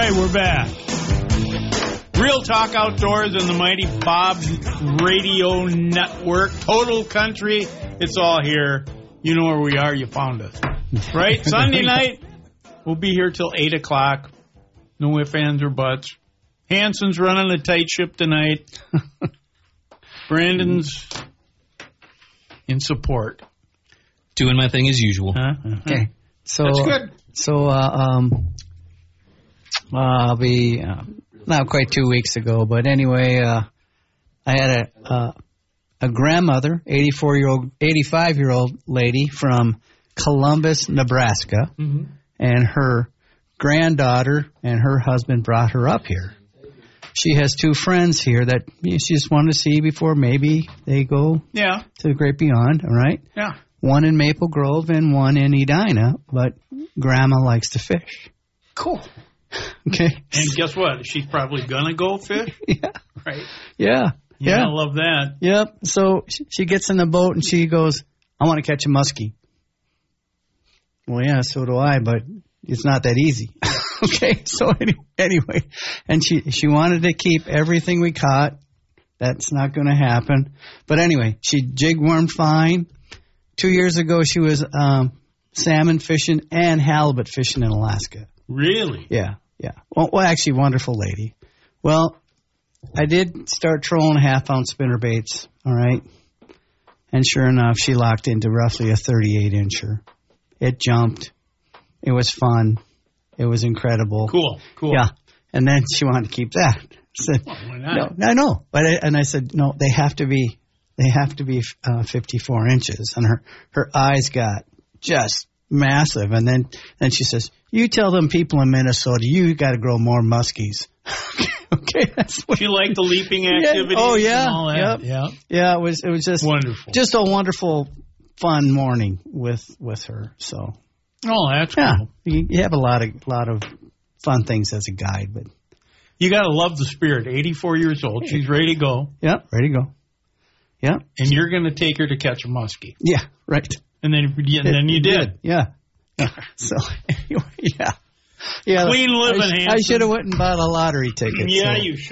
right, we're back. Real Talk Outdoors and the Mighty Bob's Radio Network. Total Country. It's all here. You know where we are. You found us. Right? Sunday night, we'll be here till 8 o'clock. No ifs, ands, or buts. Hanson's running a tight ship tonight. Brandon's in support. Doing my thing as usual. Okay. So, that's good. So, I'll be not quite 2 weeks ago, but anyway, I had a grandmother, 85-year-old lady from Columbus, Nebraska, and her granddaughter and her husband brought her up here. She has two friends here that she just wanted to see before maybe they go to the great beyond, all right? Yeah. One in Maple Grove and one in Edina, but Grandma likes to fish. Cool. Okay. And guess what? She's probably going to go fish. Yeah. Right? Yeah. Yeah, I love that. Yep. So she gets in the boat and she goes, I want to catch a muskie. Well, yeah, so do I, but it's not that easy. Okay. So anyway, and she wanted to keep everything we caught. That's not going to happen. But anyway, she jig-wormed fine. 2 years ago, she was salmon fishing and halibut fishing in Alaska. Really? Yeah. Well, actually, wonderful lady. Well, I did start trolling half-ounce spinnerbaits, all right? And sure enough, she locked into roughly a 38-incher. It jumped. It was fun. It was incredible. Cool. Yeah. And then she wanted to keep that. I said, why not? No, I know. But I said, no, they have to be 54 inches. And her eyes got just massive. And then she says, you tell them people in Minnesota, you got to grow more muskies. Okay, that's what she liked the leaping activities. Oh yeah, and all that. Yep. Yeah. It was just wonderful, just a wonderful, fun morning with her. So, that's cool. You have a lot of fun things as a guide, but you got to love the spirit. 84 years old, she's ready to go. Yeah, ready to go. Yeah, and you're going to take her to catch a muskie. Yeah, right. And then you did. Yeah. So anyway, yeah. Clean living, Hanson. I should have went and bought a lottery ticket. Yeah, so. you should.